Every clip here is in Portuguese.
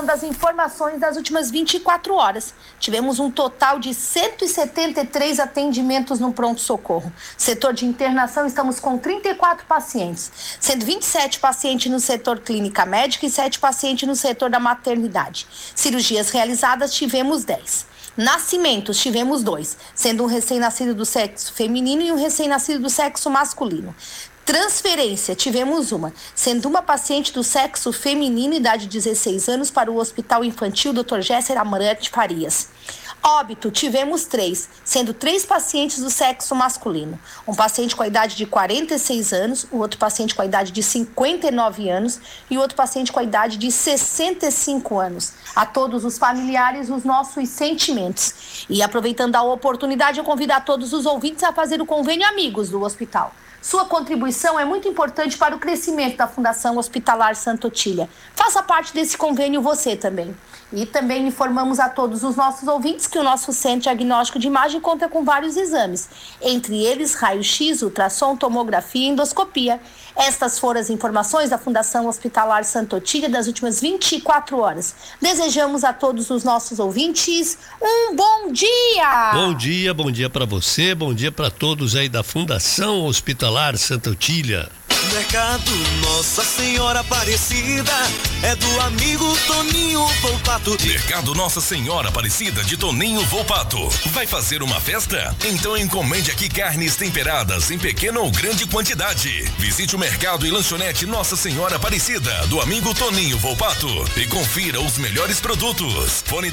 atualizando as informações das últimas 24 horas. Tivemos um total de 173 atendimentos no pronto-socorro. Setor de internação, estamos com 34 pacientes, sendo 27 pacientes no setor clínica médica e 7 pacientes no setor da maternidade. Cirurgias realizadas, tivemos 10. Nascimentos, tivemos 2, sendo um recém-nascido do sexo feminino e um recém-nascido do sexo masculino. Transferência, tivemos uma, sendo uma paciente do sexo feminino, idade de 16 anos, para o Hospital Infantil Dr. Gesser Amarante Farias. Óbito, tivemos 3, sendo 3 pacientes do sexo masculino. Um paciente com a idade de 46 anos, o outro paciente com a idade de 59 anos e o outro paciente com a idade de 65 anos. A todos os familiares, os nossos sentimentos. E aproveitando a oportunidade, eu convido a todos os ouvintes a fazer o convênio Amigos do Hospital. Sua contribuição é muito importante para o crescimento da Fundação Hospitalar Santa Otília. Faça parte desse convênio você também. E também informamos a todos os nossos ouvintes que o nosso Centro Diagnóstico de Imagem conta com vários exames, entre eles raio-x, ultrassom, tomografia e endoscopia. Estas foram as informações da Fundação Hospitalar Santa Otília das últimas 24 horas. Desejamos a todos os nossos ouvintes um bom dia! Bom dia para você, bom dia para todos aí da Fundação Hospitalar Santa Otília. Mercado Nossa Senhora Aparecida é do amigo Toninho Volpato. Mercado Nossa Senhora Aparecida de Toninho Volpato. Vai fazer uma festa? Então encomende aqui carnes temperadas em pequena ou grande quantidade. Visite o mercado e lanchonete Nossa Senhora Aparecida do amigo Toninho Volpato e confira os melhores produtos. Fone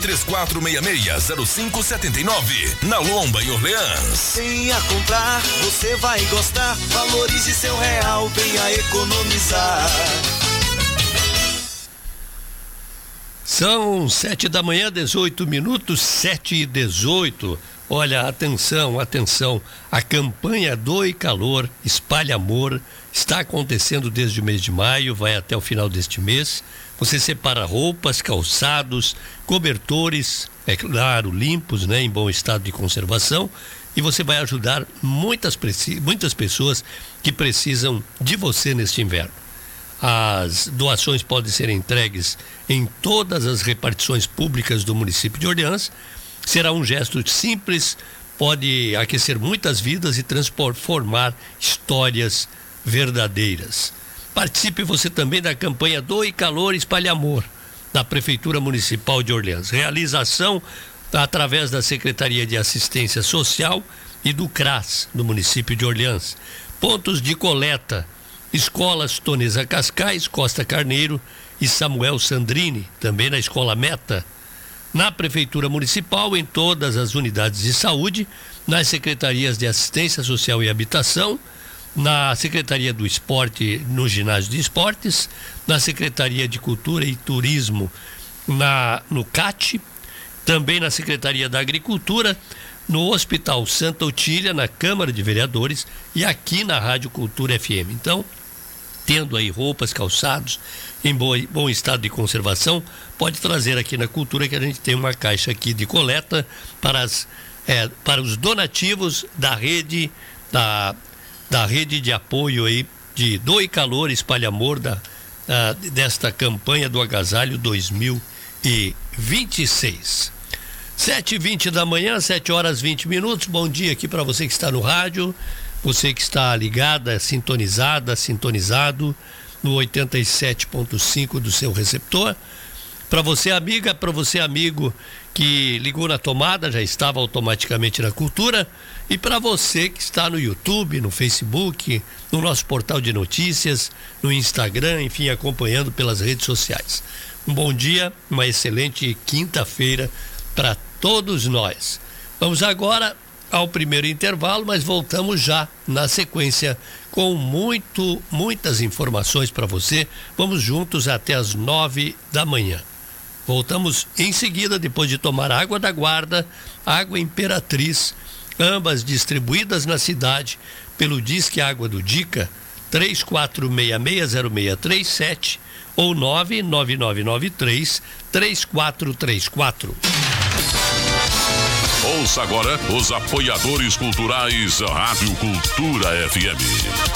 3466-0579 na Lomba, em Orleans. Venha comprar, você vai gostar. Valorize seu real, venha economizar. São 7 da manhã, 18 minutos, 7h18. Olha, atenção, a campanha Doe Calor, Espalhe Amor está acontecendo desde o mês de maio, vai até o final deste mês. Você separa roupas, calçados, cobertores, é claro, limpos, né, em bom estado de conservação, e você vai ajudar muitas pessoas que precisam de você neste inverno. As doações podem ser entregues em todas as repartições públicas do município de Orleans. Será um gesto simples, pode aquecer muitas vidas e transformar histórias verdadeiras. Participe você também da campanha Doe Calor, Espalhe Amor, da Prefeitura Municipal de Orleans. Realização através da Secretaria de Assistência Social e do CRAS, do município de Orleans. Pontos de coleta: Escolas Tonesa Cascais, Costa Carneiro e Samuel Sandrini, também na Escola Meta. Na Prefeitura Municipal, em todas as unidades de saúde, nas Secretarias de Assistência Social e Habitação, na Secretaria do Esporte, no Ginásio de Esportes, na Secretaria de Cultura e Turismo, no CAT, também na Secretaria da Agricultura, no Hospital Santa Otília, na Câmara de Vereadores e aqui na Rádio Cultura FM. Então, tendo aí roupas, calçados em bom estado de conservação, pode trazer aqui na Cultura, que a gente tem uma caixa aqui de coleta para os donativos da rede de apoio aí de Doe Calor, Espalhe Amor, desta campanha do Agasalho 2026. 7h20 da manhã, 7h20. Bom dia aqui para você que está no rádio, você que está ligada, sintonizado no 87.5 do seu receptor. Para você, amiga, para você, amigo que ligou na tomada, já estava automaticamente na Cultura. E para você que está no YouTube, no Facebook, no nosso portal de notícias, no Instagram, enfim, acompanhando pelas redes sociais. Um bom dia, uma excelente quinta-feira para todos nós. Vamos agora ao primeiro intervalo, mas voltamos já na sequência com muitas informações para você. Vamos juntos até as 9 da manhã. Voltamos em seguida, depois de tomar água da Guarda, água Imperatriz, ambas distribuídas na cidade pelo Disque Água do Dica, 34660637 ou 99993-3434. Ouça agora os apoiadores culturais Rádio Cultura FM.